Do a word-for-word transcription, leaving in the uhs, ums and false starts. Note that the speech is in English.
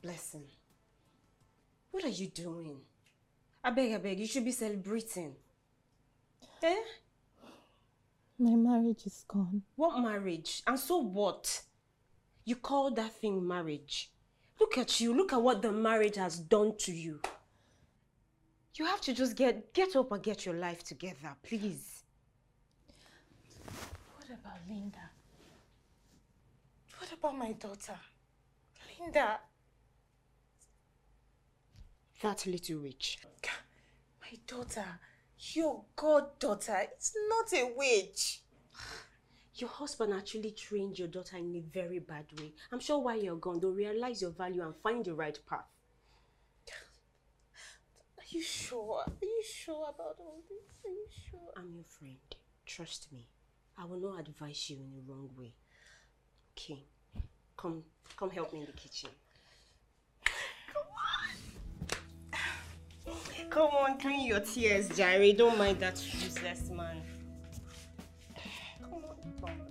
Blessing. What are you doing? I beg, I beg, you should be celebrating. Eh? My marriage is gone. What marriage? And so what? You call that thing marriage? Look at you. Look at what the marriage has done to you. You have to just get, get up and get your life together, please. What about Linda? What about my daughter? Linda. That little witch. My daughter. Your goddaughter. It's not a witch. Your husband actually trained your daughter in a very bad way. I'm sure while you're gone, they'll realize your value and find the right path. Are you sure? Are you sure about all this? Are you sure? I'm your friend. Trust me. I will not advise you in the wrong way. Okay. Come, come help me in the kitchen. Come on. Come on, clean your tears, Jerry. Don't mind that useless man.